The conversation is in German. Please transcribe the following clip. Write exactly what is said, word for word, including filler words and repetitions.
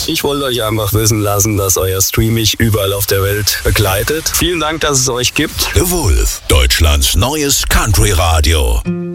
Ich wollte euch einfach wissen lassen, dass euer Stream mich überall auf der Welt begleitet. Vielen Dank, dass es euch gibt. The Wolf, Deutschlands neues Country-Radio.